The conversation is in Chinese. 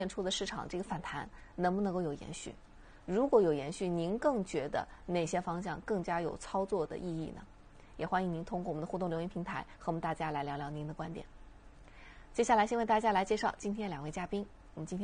出的市场这个反弹能不能够有延续？如果有延续，您更觉得哪些方向更加有操作的意义呢？也欢迎您通过我们的互动留言平台和我们大家来聊聊您的观点。接下来先为大家来介绍今天2位嘉宾，我们今天